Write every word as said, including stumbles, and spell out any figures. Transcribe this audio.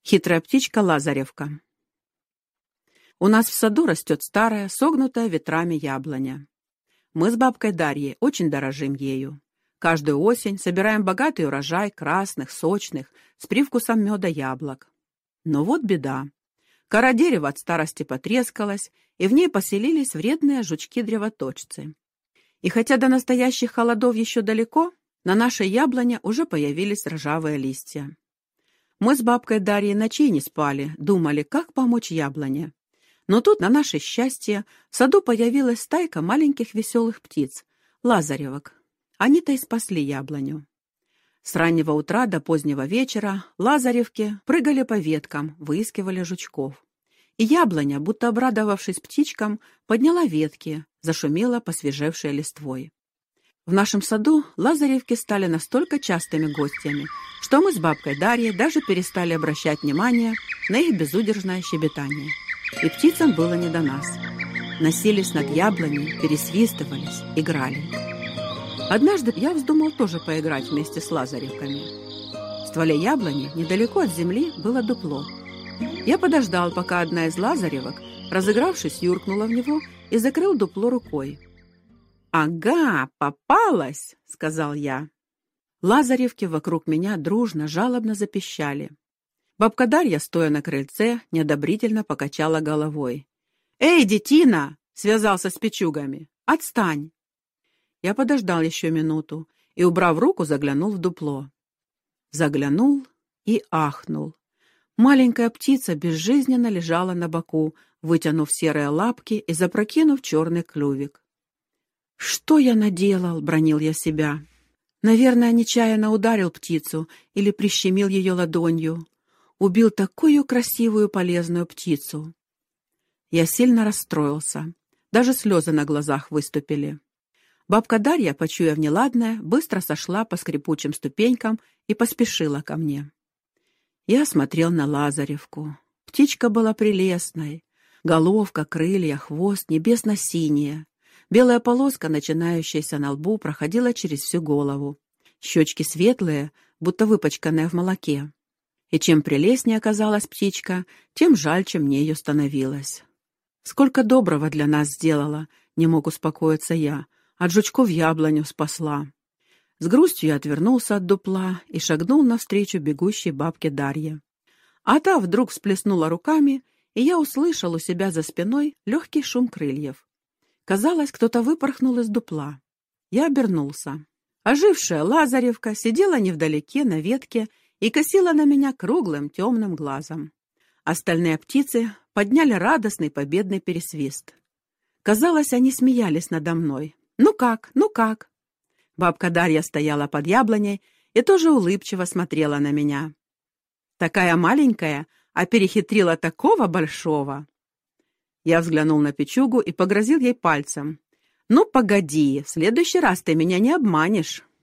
Хитрая птичка Лазаревка. У нас в саду растет старая, согнутая ветрами яблоня. Мы с бабкой Дарьей очень дорожим ею. Каждую осень собираем богатый урожай красных, сочных, с привкусом меда яблок. Но вот беда. Кора дерева от старости потрескалась, и в ней поселились вредные жучки-древоточцы. И хотя до настоящих холодов еще далеко, на нашей яблоне уже появились ржавые листья. Мы с бабкой Дарьей ночей не спали, думали, как помочь яблоне. Но тут, на наше счастье, в саду появилась стайка маленьких веселых птиц, лазаревок. Они-то и спасли яблоню. С раннего утра до позднего вечера лазаревки прыгали по веткам, выискивали жучков. И яблоня, будто обрадовавшись птичкам, подняла ветки, зашумела посвежевшей листвой. В нашем саду лазаревки стали настолько частыми гостями, что мы с бабкой Дарьей даже перестали обращать внимание на их безудержное щебетание. И птицам было не до нас. Носились над яблоней, пересвистывались, играли. Однажды я вздумал тоже поиграть вместе с лазаревками. В стволе яблони, недалеко от земли, было дупло. Я подождал, пока одна из лазаревок, разыгравшись, юркнула в него и закрыл дупло рукой. «Ага, попалась!» — сказал я. Лазаревки вокруг меня дружно, жалобно запищали. Бабка Дарья, стоя на крыльце, неодобрительно покачала головой. «Эй, детина!» — связался с печугами. «Отстань!» Я подождал еще минуту и, убрав руку, заглянул в дупло. Заглянул и ахнул. Маленькая птица безжизненно лежала на боку, вытянув серые лапки и запрокинув черный клювик. «Что я наделал?» — бранил я себя. Наверное, нечаянно ударил птицу или прищемил ее ладонью. Убил такую красивую полезную птицу. Я сильно расстроился. Даже слезы на глазах выступили. Бабка Дарья, почуяв неладное, быстро сошла по скрипучим ступенькам и поспешила ко мне. Я смотрел на лазаревку. Птичка была прелестной. Головка, крылья, хвост небесно-синие. Белая полоска, начинающаяся на лбу, проходила через всю голову. Щечки светлые, будто выпачканные в молоке. И чем прелестнее оказалась птичка, тем жальче мне ее становилось. Сколько доброго для нас сделала, не мог успокоиться я. От жучков яблоню спасла. С грустью я отвернулся от дупла и шагнул навстречу бегущей бабке Дарье. А та вдруг всплеснула руками, и я услышал у себя за спиной легкий шум крыльев. Казалось, кто-то выпорхнул из дупла. Я обернулся. Ожившая лазаревка сидела невдалеке на ветке и косила на меня круглым темным глазом. Остальные птицы подняли радостный победный пересвист. Казалось, они смеялись надо мной. «Ну как? Ну как?» Бабка Дарья стояла под яблоней и тоже улыбчиво смотрела на меня. «Такая маленькая, а перехитрила такого большого!» Я взглянул на печугу и погрозил ей пальцем. «Ну, погоди, в следующий раз ты меня не обманешь!»